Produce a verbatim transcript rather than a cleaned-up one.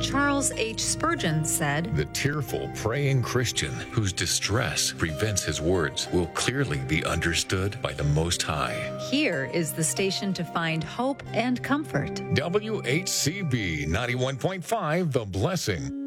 Charles H. Spurgeon said, "The tearful, praying Christian whose distress prevents his words will clearly be understood by the Most High." Here is the station to find hope and comfort. W H C B ninety-one point five, The Blessing.